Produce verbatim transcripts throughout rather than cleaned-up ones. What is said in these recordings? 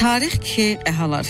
Tarix ki ehalar.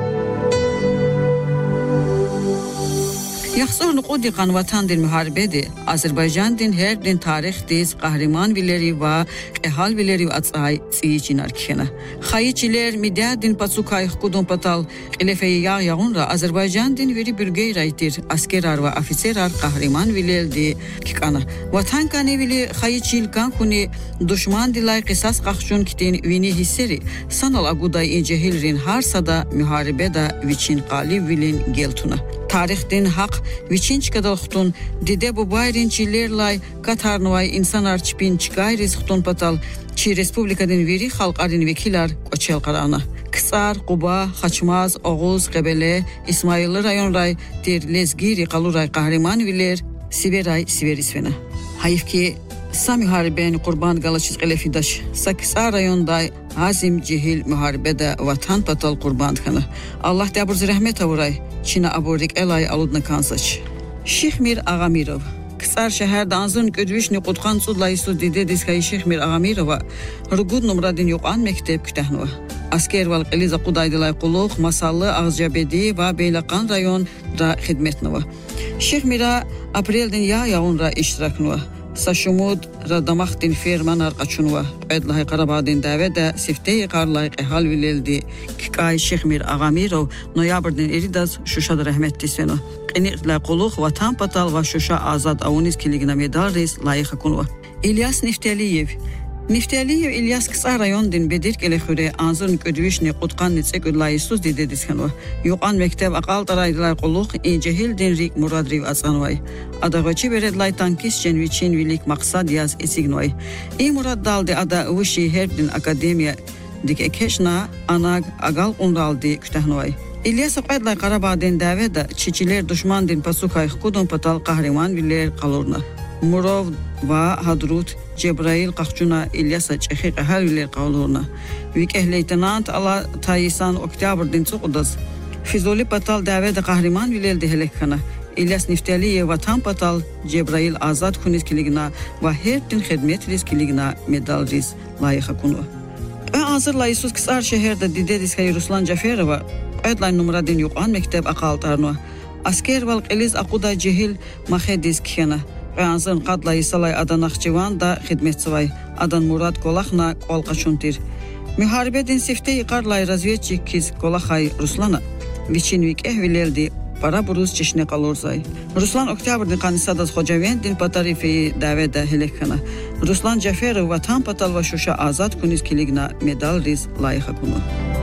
Yaxşı nuqodiqan vatan dil müharibedir. Azərbaycan din hər din tarix diz qahraman vileri və ehal vileri atsay tsiyinar kena. Xayiçilər midə din patsukay xudun patal elefeyi yağ yağunra Azərbaycan din veri bürgey raytir askerar və ofitserar qahraman vilerdi kikana. Vatan kanı vili xayiçil kan kuni düşman dilay qisas qaxşun kitin vini hisseri sanal aguday incehilrin harsada müharibeda viçin qalib vilin geltuna. Tarixdin haq viçinç kadal xutun dide bu bayrin çillerlay katarnuvay insan arçpin çigayriz xutun patal çi respublikadın veri xalqarin vekilar qoçel qarana. Kısar, Quba, Xaçmaz, Oğuz, Qəbələ, İsmayıllı rayon ray der lezgiri qaluray qahraman viler Siveray Siverisvena. Hayif ki sa mühariben qurban qalaçız qələfidaş Sakisar rayonday Azim cehil müharibede vatan patal qurban xana. Allah dəbur rəhmət avuray. Çina aborik elay aludna kansaç. Şixmir Ağamirov. Kısar şehirde anzın ködvişni qutqan sudlayısı dide diskayı Şixmir Ağamirova. Rugud numradin yoqan mektep kütəhnova. Asker val qiliza qudaydılay quluq, masallı Ağzcabedi ve Beylaqan rayon da xidmetnova. Şixmira apreldin ya yağunra iştiraknova. Saşumud radamaxtin ferman arqaçunva. Edlahay Qarabağdin dəvədə sifteyi qarlay ehal vileldi. Kikay Şixmir Ağamirov noyabrdin eridas Şuşada rəhmətli seno. Qeniqla quluq vatan patal və Şuşa azad avuniz kiligina medal reis layıq hakunva. İlyas Niftəliyev. Niftəliyev İlyas Qısa rayondin bedirk elexüre anzırın ködvişni qutqan nitsek layısuz dide diskanva. Yoqan mekteb aqal taraydılar quluq incehildin rik muradriv atsanvay. Adağıcı veredlay tankis cenviçin vilik maqsad yaz esignoy. İ murad daldi ada uvuşi herbdin akademiya dik ekeşna anag agal unraldi kütəhnvay. İlyas Aqaydlay Qarabağdin dəvədə çiçiler düşmandin pasukay xudun patal qahraman viller qalurna. Murov və Hadrut Cebrail Qaxçuna İlyasa Çexi qəhəl viller qalurna. Vikeh leytenant ala Tayisan oktyabrdin çoxudaz. Fizoli patal dəvədə qahraman villerdi helekkana. İlyas Niftəliyev vatan patal Cebrail azad kunis kiligina və herdin xidmet riz kiligina medal riz layıq hakunu. Və hazır layısız Qısar şəhərdə dide diskayı Ruslan Caferova Edlay numradin yoqan mekteb aqaltarno. Asker val qiliz aquda cehil maxediz kiyana. Qanzın qadlayı salay Adanaxçıvan da xidmetsivay. Adan Murad Qolaxna qolqaçuntir. Müharibedin sifteyi qarlay razvetçik kiz Qolaxay Ruslana. Viçin vik ehvileldi para buruz çeşne qalurzay. Ruslan oktyabrdin qanisadas Xocavendin patarifeyi dəvədə helekkana. Ruslan Caferov vatan patal və Şuşa azad kunis kiligna medal riz layıq hakunu.